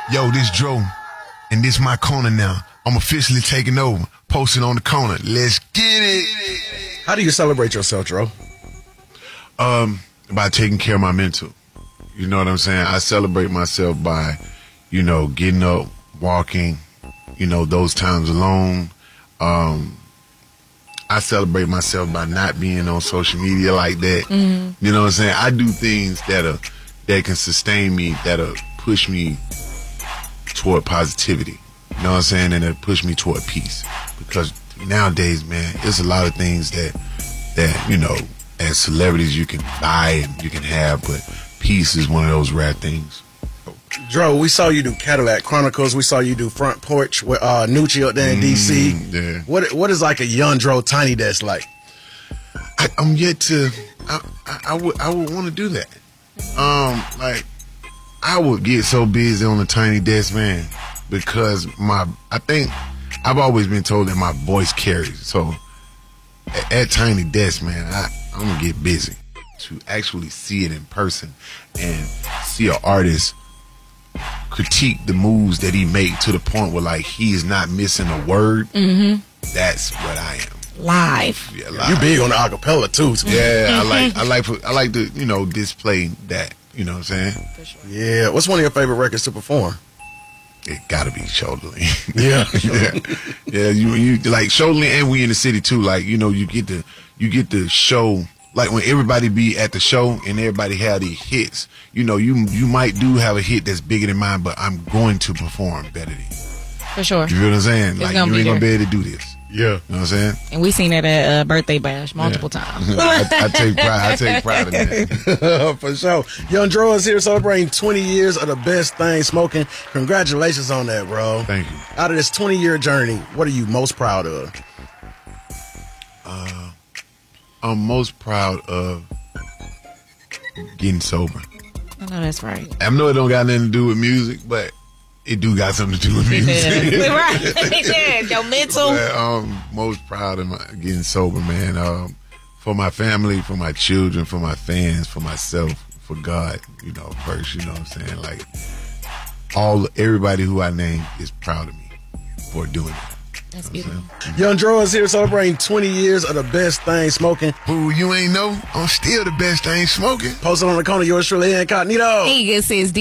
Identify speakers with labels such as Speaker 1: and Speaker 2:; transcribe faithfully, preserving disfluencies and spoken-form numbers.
Speaker 1: Yo, this Dro, and this my corner now. I'm officially taking over. Posting on the corner. Let's get it.
Speaker 2: How do you celebrate yourself, Dro?
Speaker 1: Um, by taking care of my mental. You know what I'm saying? I celebrate myself by, you know, getting up, walking, you know, those times alone. Um, I celebrate myself by not being on social media like that. Mm-hmm. You know what I'm saying? I do things that are that can sustain me, that'll push me toward positivity. You know what I'm saying? And it'll push me toward peace. Because nowadays, man, there's a lot of things that that, you know, as celebrities you can buy and you can have, but peace is one of those rare things.
Speaker 2: Dro, we saw you do Cadillac Chronicles. We saw you do Front Porch with uh, Nucci up there in D C.
Speaker 1: Mm, yeah.
Speaker 2: What What is like a young Dro Tiny Desk like?
Speaker 1: I, I'm yet to. I, I, I would. I would want to do that. Um, like I would get so busy on the Tiny Desk, man, because my. I think I've always been told that my voice carries. So at, at Tiny Desk, man, I, I'm gonna get busy to actually see it in person and see an artist critique the moves that he made to the point where like he is not missing a word. Mm-hmm. That's what I am.
Speaker 3: Live.
Speaker 1: Yeah, live.
Speaker 2: You big on the acapella too. So.
Speaker 1: Yeah, I like I like I like to, you know, display that. You know what I'm saying?
Speaker 3: For sure.
Speaker 2: Yeah. What's one of your favorite records to perform?
Speaker 1: It gotta be Shoulder Lean.
Speaker 2: Yeah.
Speaker 1: yeah. Yeah, you you like Shoulder Lean, and We in the City too. Like, you know, you get to you get to show. Like when everybody be at the show and everybody have these hits, you know, you you might do have a hit that's bigger than mine, but I'm going to perform better than you.
Speaker 3: For sure.
Speaker 1: You feel what I'm saying?
Speaker 3: It's
Speaker 1: like
Speaker 3: gonna
Speaker 1: you
Speaker 3: be
Speaker 1: ain't gonna
Speaker 3: there.
Speaker 1: be able to do this.
Speaker 2: Yeah.
Speaker 1: You know what I'm saying?
Speaker 3: And we seen it at uh, Birthday Bash multiple
Speaker 1: Yeah.
Speaker 3: times.
Speaker 1: I, I take pride. I take pride in that.
Speaker 2: For sure. Young Dro is here celebrating twenty years of the best thing smoking. Congratulations on that, bro.
Speaker 1: Thank you.
Speaker 2: Out of this twenty-year journey, what are you most proud of?
Speaker 1: Uh, I'm most proud of getting sober.
Speaker 3: I know that's right.
Speaker 1: I know it don't got nothing to do with music, but it do got something to do with music.
Speaker 3: Yeah. Right. Yeah. Your mental.
Speaker 1: But I'm most proud of my, getting sober, man. Um, for my family, for my children, for my fans, for myself, for God, you know, first, you know what I'm saying? Like, all, everybody who I name is proud of me for doing it.
Speaker 3: That's
Speaker 1: You know
Speaker 3: beautiful.
Speaker 1: what I'm saying?
Speaker 2: Young Dro is here celebrating twenty years of the best thing smoking.
Speaker 1: Who you ain't know? I'm still the best thing smoking.
Speaker 2: Posted on the corner, yours truly, Incognito.
Speaker 3: He says